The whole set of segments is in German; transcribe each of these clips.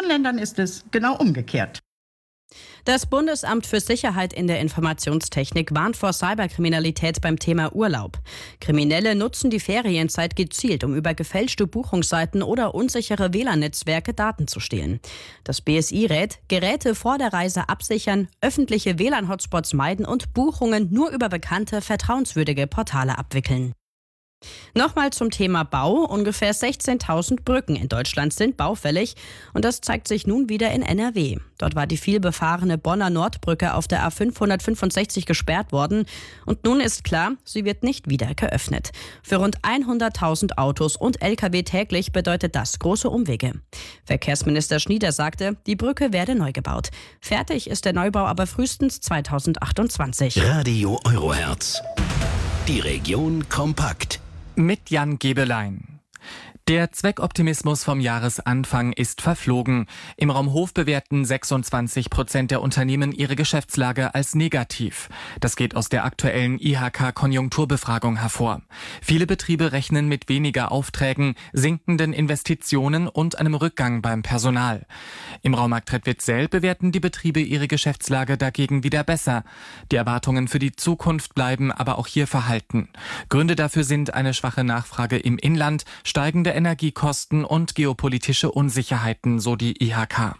Ländern ist es genau umgekehrt. Das Bundesamt für Sicherheit in der Informationstechnik warnt vor Cyberkriminalität beim Thema Urlaub. Kriminelle nutzen die Ferienzeit gezielt, um über gefälschte Buchungsseiten oder unsichere WLAN-Netzwerke Daten zu stehlen. Das BSI rät, Geräte vor der Reise absichern, öffentliche WLAN-Hotspots meiden und Buchungen nur über bekannte, vertrauenswürdige Portale abwickeln. Nochmal zum Thema Bau. Ungefähr 16.000 Brücken in Deutschland sind baufällig und das zeigt sich nun wieder in NRW. Dort war die vielbefahrene Bonner Nordbrücke auf der A565 gesperrt worden und nun ist klar, sie wird nicht wieder geöffnet. Für rund 100.000 Autos und Lkw täglich bedeutet das große Umwege. Verkehrsminister Schnieder sagte, die Brücke werde neu gebaut. Fertig ist der Neubau aber frühestens 2028. Radio Eurohertz. Die Region kompakt. Mit Jan Gebelein. Der Zweckoptimismus vom Jahresanfang ist verflogen. Im Raum Hof bewerten 26% der Unternehmen ihre Geschäftslage als negativ. Das geht aus der aktuellen IHK-Konjunkturbefragung hervor. Viele Betriebe rechnen mit weniger Aufträgen, sinkenden Investitionen und einem Rückgang beim Personal. Im Raum Marktredwitz-Ell bewerten die Betriebe ihre Geschäftslage dagegen wieder besser. Die Erwartungen für die Zukunft bleiben aber auch hier verhalten. Gründe dafür sind eine schwache Nachfrage im Inland, steigende Energiekosten und geopolitische Unsicherheiten, so die IHK.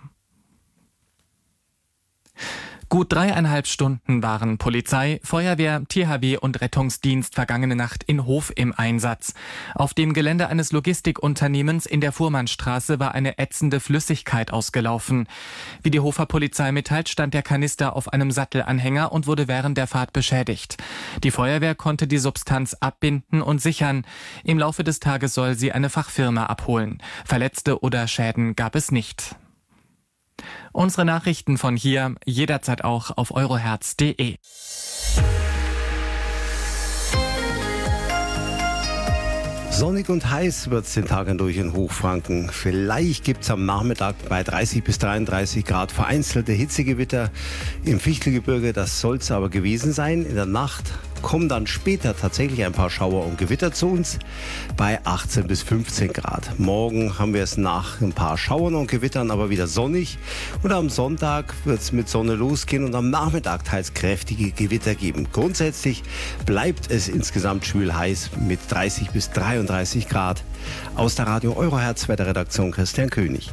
Gut 3,5 Stunden waren Polizei, Feuerwehr, THW und Rettungsdienst vergangene Nacht in Hof im Einsatz. Auf dem Gelände eines Logistikunternehmens in der Fuhrmannstraße war eine ätzende Flüssigkeit ausgelaufen. Wie die Hofer Polizei mitteilt, stand der Kanister auf einem Sattelanhänger und wurde während der Fahrt beschädigt. Die Feuerwehr konnte die Substanz abbinden und sichern. Im Laufe des Tages soll sie eine Fachfirma abholen. Verletzte oder Schäden gab es nicht. Unsere Nachrichten von hier jederzeit auch auf eurohertz.de. Sonnig und heiß wird es den Tag durch in Hochfranken. Vielleicht gibt es am Nachmittag bei 30 bis 33 Grad vereinzelte Hitzegewitter im Fichtelgebirge. Das soll es aber gewesen sein. In der Nacht kommen dann später tatsächlich ein paar Schauer und Gewitter zu uns bei 18 bis 15 Grad. Morgen haben wir es nach ein paar Schauern und Gewittern aber wieder sonnig. Und am Sonntag wird es mit Sonne losgehen und am Nachmittag teils kräftige Gewitter geben. Grundsätzlich bleibt es insgesamt schwül heiß mit 30 bis 33 Grad. Aus der Radio Eurohertz Wetterredaktion Christian König.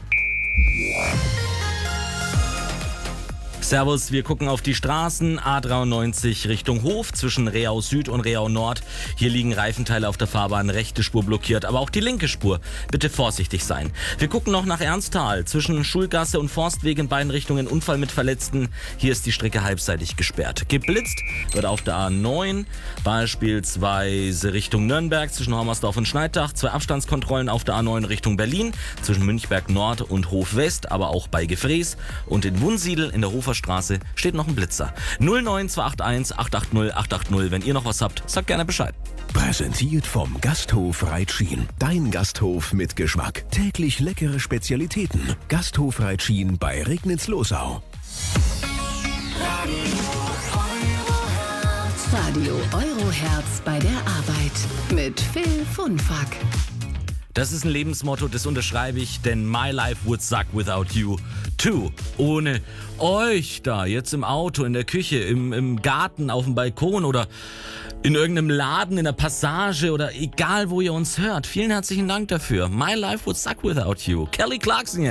Servus, wir gucken auf die Straßen. A93 Richtung Hof zwischen Reau Süd und Reau Nord. Hier liegen Reifenteile auf der Fahrbahn, rechte Spur blockiert, aber auch die linke Spur. Bitte vorsichtig sein. Wir gucken noch nach Ernsthal zwischen Schulgasse und Forstweg in beiden Richtungen. Unfall mit Verletzten. Hier ist die Strecke halbseitig gesperrt. Geblitzt wird auf der A9, beispielsweise Richtung Nürnberg zwischen Hormersdorf und Schneidach. 2 Abstandskontrollen auf der A9 Richtung Berlin zwischen Münchberg Nord und Hof West, aber auch bei Gefrees. Und in Wunsiedel in der Hofer Straße steht noch ein Blitzer. 09281 880 880. Wenn ihr noch was habt, sagt gerne Bescheid. Präsentiert vom Gasthof Reitschien. Dein Gasthof mit Geschmack. Täglich leckere Spezialitäten. Gasthof Reitschien bei Regnitz-Losau. Radio Eurohertz bei der Arbeit mit Phil Funfack. Das ist ein Lebensmotto, das unterschreibe ich, denn my life would suck without you too. Ohne euch da, jetzt im Auto, in der Küche, im Garten, auf dem Balkon oder in irgendeinem Laden, in der Passage oder egal, wo ihr uns hört. Vielen herzlichen Dank dafür. My life would suck without you. Kelly Clarkson.